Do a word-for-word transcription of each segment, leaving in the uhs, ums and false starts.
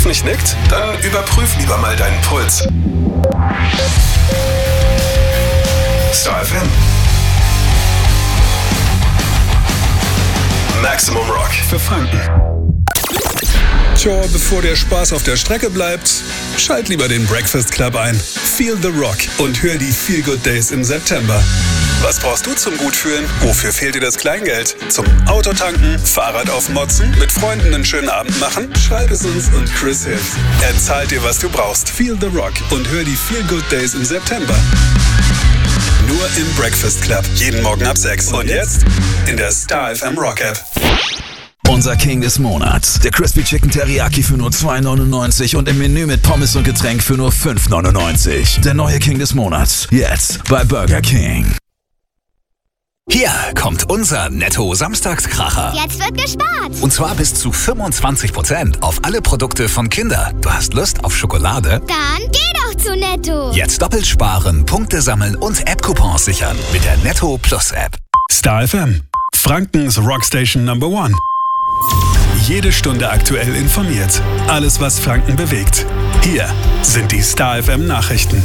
Kopf nicht nickt? Dann überprüf lieber mal deinen Puls. Star F M. Maximum Rock für Franken. Tja, bevor der Spaß auf der Strecke bleibt, schalt lieber den Breakfast Club ein. Feel the Rock und hör die Feel Good Days im September. Was brauchst du zum Gutfühlen? Wofür fehlt dir das Kleingeld? Zum Autotanken, Fahrrad aufmotzen, mit Freunden einen schönen Abend machen? Schreib es uns und Chris hilft. Er zahlt dir, was du brauchst. Feel the Rock und hör die Feel Good Days im September. Nur im Breakfast Club. Jeden Morgen ab sechs. Und jetzt in der Star F M Rock App. Unser King des Monats. Der Crispy Chicken Teriyaki für nur zwei neunundneunzig und im Menü mit Pommes und Getränk für nur fünf neunundneunzig. Der neue King des Monats. Jetzt bei Burger King. Hier kommt unser Netto-Samstagskracher. Jetzt wird gespart. Und zwar bis zu fünfundzwanzig Prozent auf alle Produkte von Kinder. Du hast Lust auf Schokolade? Dann geh doch zu Netto. Jetzt doppelt sparen, Punkte sammeln und App-Coupons sichern mit der Netto Plus App. Star F M. Frankens Rockstation Number One. Jede Stunde aktuell informiert. Alles, was Franken bewegt. Hier sind die Star F M Nachrichten.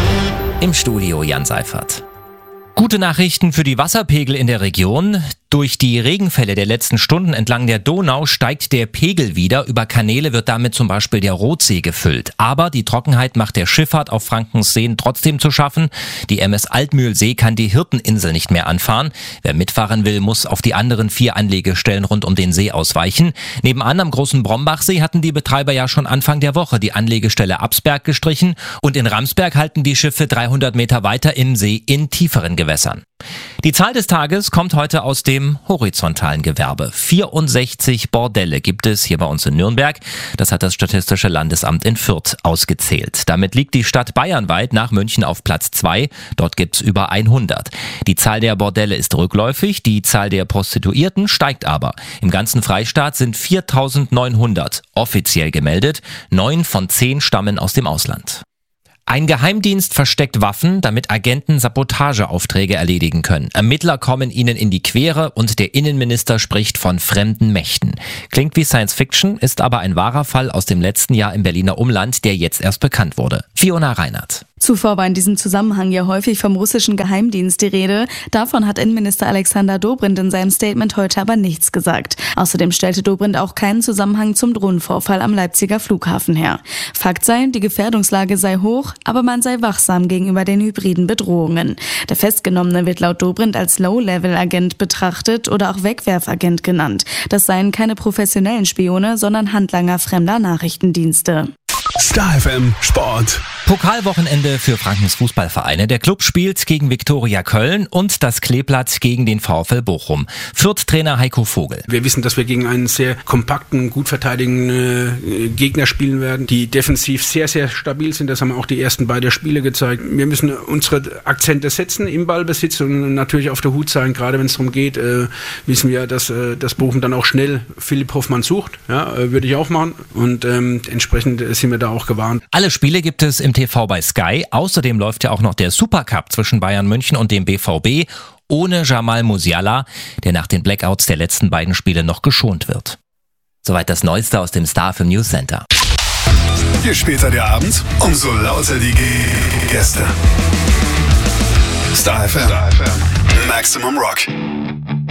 Im Studio Jan Seifert. Gute Nachrichten für die Wasserpegel in der Region. Durch die Regenfälle der letzten Stunden entlang der Donau steigt der Pegel wieder. Über Kanäle wird damit zum Beispiel der Rothsee gefüllt. Aber die Trockenheit macht der Schifffahrt auf Frankens Seen trotzdem zu schaffen. Die M S Altmühlsee kann die Hirteninsel nicht mehr anfahren. Wer mitfahren will, muss auf die anderen vier Anlegestellen rund um den See ausweichen. Nebenan am großen Brombachsee hatten die Betreiber ja schon Anfang der Woche die Anlegestelle Absberg gestrichen. Und in Ramsberg halten die Schiffe dreihundert Meter weiter im See in tieferen Gewässern. Die Zahl des Tages kommt heute aus dem horizontalen Gewerbe. vierundsechzig Bordelle gibt es hier bei uns in Nürnberg. Das hat das Statistische Landesamt in Fürth ausgezählt. Damit liegt die Stadt bayernweit nach München auf Platz zwei. Dort gibt's über hundert. Die Zahl der Bordelle ist rückläufig, die Zahl der Prostituierten steigt aber. Im ganzen Freistaat sind viertausendneunhundert offiziell gemeldet. Neun von zehn stammen aus dem Ausland. Ein Geheimdienst versteckt Waffen, damit Agenten Sabotageaufträge erledigen können. Ermittler kommen ihnen in die Quere und der Innenminister spricht von fremden Mächten. Klingt wie Science Fiction, ist aber ein wahrer Fall aus dem letzten Jahr im Berliner Umland, der jetzt erst bekannt wurde. Fiona Reinhardt. Zuvor war in diesem Zusammenhang ja häufig vom russischen Geheimdienst die Rede. Davon hat Innenminister Alexander Dobrindt in seinem Statement heute aber nichts gesagt. Außerdem stellte Dobrindt auch keinen Zusammenhang zum Drohnenvorfall am Leipziger Flughafen her. Fakt sei, die Gefährdungslage sei hoch, aber man sei wachsam gegenüber den hybriden Bedrohungen. Der Festgenommene wird laut Dobrindt als Low-Level-Agent betrachtet oder auch Wegwerfagent genannt. Das seien keine professionellen Spione, sondern Handlanger fremder Nachrichtendienste. Star F M Sport. Pokalwochenende für Frankens Fußballvereine. Der Club spielt gegen Viktoria Köln und das Kleeblatt gegen den VfL Bochum. Fürth-Trainer Heiko Vogel. Wir wissen, dass wir gegen einen sehr kompakten, gut verteidigenden äh, Gegner spielen werden, die defensiv sehr, sehr stabil sind. Das haben auch die ersten beiden Spiele gezeigt. Wir müssen unsere Akzente setzen im Ballbesitz und natürlich auf der Hut sein. Gerade wenn es darum geht, äh, wissen wir, dass äh, das Bochum dann auch schnell Philipp Hoffmann sucht. Ja, äh, würde ich auch machen. Und ähm, entsprechend sind wir da auch gewarnt. Alle Spiele gibt es im T V bei Sky. Außerdem läuft ja auch noch der Supercup zwischen Bayern München und dem B V B ohne Jamal Musiala, der nach den Blackouts der letzten beiden Spiele noch geschont wird. Soweit das Neueste aus dem Star F M News Center. Je später der Abend, umso lauter die Gäste. Star F M. Maximum Rock.